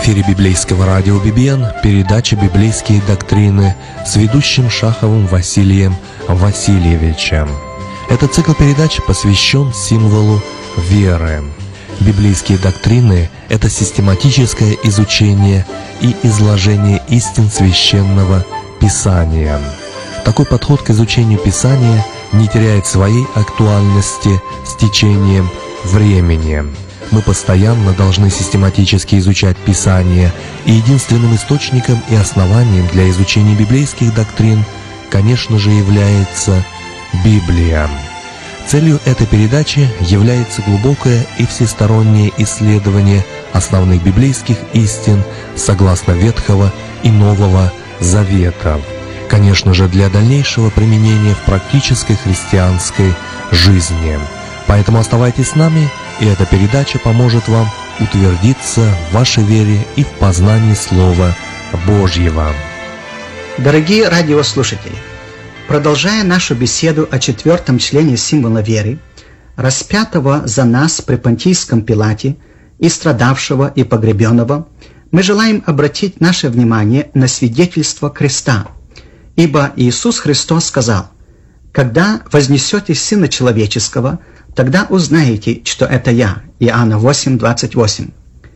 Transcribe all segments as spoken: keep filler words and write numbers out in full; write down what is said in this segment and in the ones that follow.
эфире библейского радио би би эн передача «Библейские доктрины» с ведущим Шаховым Василием Васильевичем. Этот цикл передач посвящен символу веры. Библейские доктрины – это систематическое изучение и изложение истин Священного Писания. Такой подход к изучению Писания не теряет своей актуальности с течением времени. Мы постоянно должны систематически изучать Писание, и единственным источником и основанием для изучения библейских доктрин, конечно же, является Библия. Целью этой передачи является глубокое и всестороннее исследование основных библейских истин согласно Ветхого и Нового Заветов, конечно же, для дальнейшего применения в практической христианской жизни. Поэтому оставайтесь с нами, и эта передача поможет вам утвердиться в вашей вере и в познании Слова Божьего. Дорогие радиослушатели, продолжая нашу беседу о четвертом члене символа веры, распятого за нас при Понтийском Пилате и страдавшего и погребенного, мы желаем обратить наше внимание на свидетельство креста. Ибо Иисус Христос сказал: «Когда вознесете Сына Человеческого, тогда узнаете, что это Я». Иоанна восемь, двадцать восемь.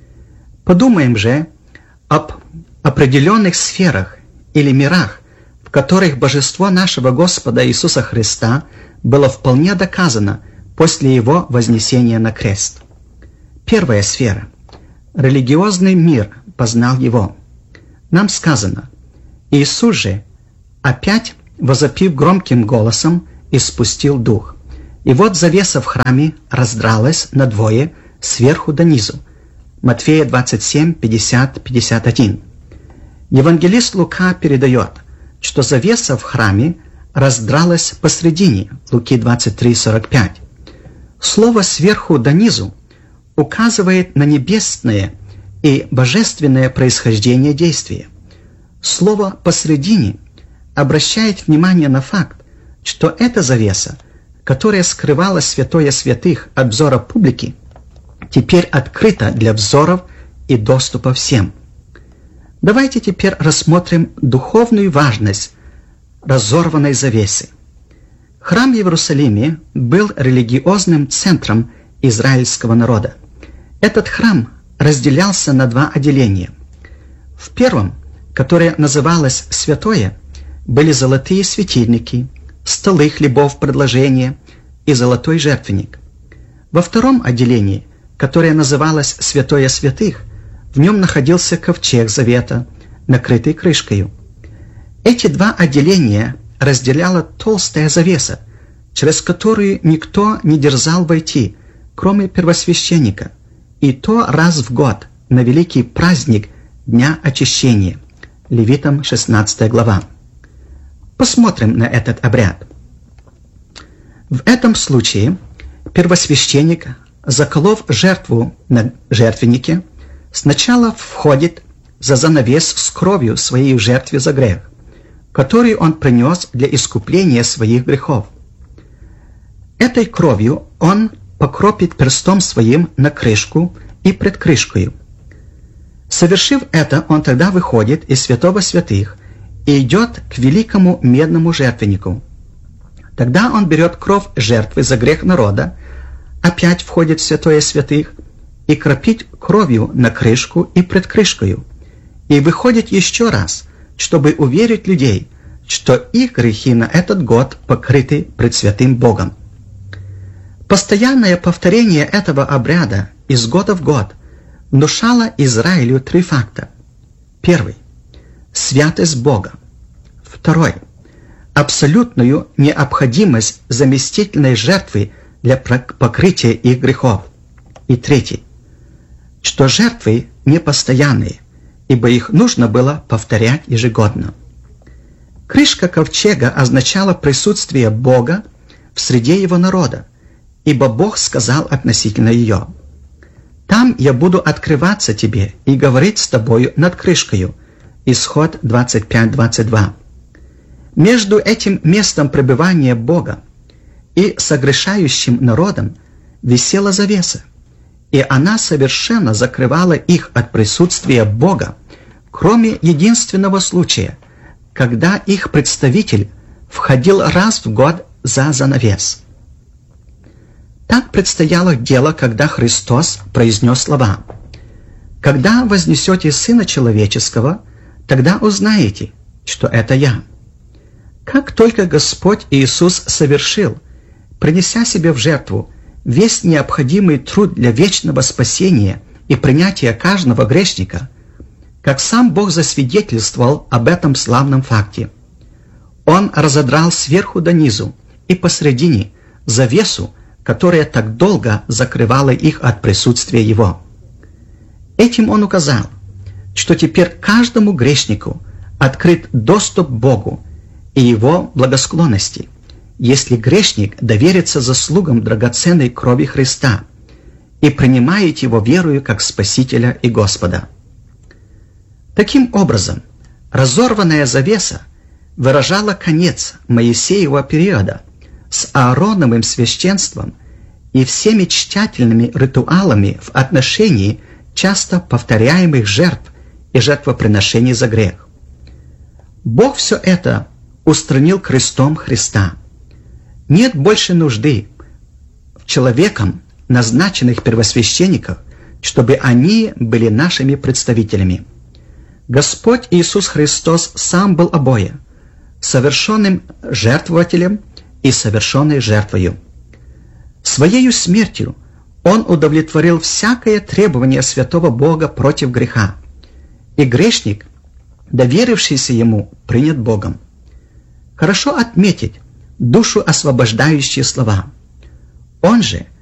Подумаем же об определенных сферах или мирах, в которых божество нашего Господа Иисуса Христа было вполне доказано после Его вознесения на крест. Первая сфера. Религиозный мир познал Его. Нам сказано: Иисус же, опять возопив громким голосом, испустил дух. И вот завеса в храме раздралась надвое сверху донизу. Матфея двадцать семь, пятьдесят, пятьдесят один. Евангелист Лука передает, что завеса в храме раздралась посредине. Луки двадцать три, сорок пять. Слово «сверху донизу» указывает на небесное и божественное происхождение действия. Слово «посредине» обращает внимание на факт, что эта завеса, которая скрывала святое святых от взора публики, теперь открыта для взоров и доступа всем. Давайте теперь рассмотрим духовную важность разорванной завесы. Храм в Иерусалиме был религиозным центром израильского народа. Этот храм разделялся на два отделения. В первом, которое называлось «святое», были золотые светильники, столы хлебов предложения и золотой жертвенник. Во втором отделении, которое называлось «Святое святых», в нем находился ковчег завета, накрытый крышкою. Эти два отделения разделяла толстая завеса, через которую никто не дерзал войти, кроме первосвященника, и то раз в год, на великий праздник Дня Очищения. Левитам шестнадцатая глава. Посмотрим на этот обряд. В этом случае первосвященник, заколов жертву на жертвеннике, сначала входит за занавес с кровью своей в жертве за грех, которую он принес для искупления своих грехов. Этой кровью он покропит перстом своим на крышку и пред крышкою. Совершив это, он тогда выходит из святого святых и идет к великому медному жертвеннику. Тогда он берет кровь жертвы за грех народа, опять входит в святое святых и кропит кровью на крышку и пред крышкою, и выходит еще раз, чтобы уверить людей, что их грехи на этот год покрыты пред святым Богом. Постоянное повторение этого обряда из года в год внушало Израилю три факта. Первый – святость Бога. Второй – абсолютную необходимость заместительной жертвы для покрытия их грехов. И третий – что жертвы непостоянные, ибо их нужно было повторять ежегодно. Крышка ковчега означала присутствие Бога в среде его народа, ибо Бог сказал относительно ее: «Там я буду открываться тебе и говорить с тобою над крышкою». Исход двадцать пять, двадцать два. Между этим местом пребывания Бога и согрешающим народом висела завеса, и она совершенно закрывала их от присутствия Бога, кроме единственного случая, когда их представитель входил раз в год за занавес. Так предстояло дело, когда Христос произнес слова: «Когда вознесете Сына Человеческого, тогда узнаете, что это Я». Как только Господь Иисус совершил, принеся себе в жертву весь необходимый труд для вечного спасения и принятия каждого грешника, как сам Бог засвидетельствовал об этом славном факте. Он разодрал сверху донизу и посредине завесу, которая так долго закрывала их от присутствия Его. Этим Он указал, что теперь каждому грешнику открыт доступ к Богу и Его благосклонности, если грешник доверится заслугам драгоценной крови Христа и принимает Его верою как Спасителя и Господа. Таким образом, разорванная завеса выражала конец Моисеева периода с Аароновым священством и всеми тщательными ритуалами в отношении часто повторяемых жертв и жертвоприношений за грех. Бог все это устранил крестом Христа. Нет больше нужды в человеком назначенных первосвященников, чтобы они были нашими представителями. Господь Иисус Христос сам был обои, совершенным жертвователем и совершенной жертвою. Своею смертью Он удовлетворил всякое требование святого Бога против греха, и грешник, доверившийся Ему, принят Богом. Хорошо отметить душу освобождающие слова. Он же